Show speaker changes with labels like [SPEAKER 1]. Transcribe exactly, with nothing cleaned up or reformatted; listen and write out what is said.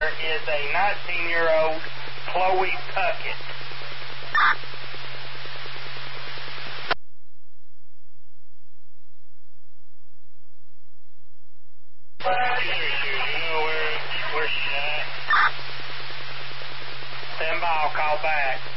[SPEAKER 1] is a nineteen-year-old Chloe Puckett. Do you know where, where she's at? Stand by, I'll call back.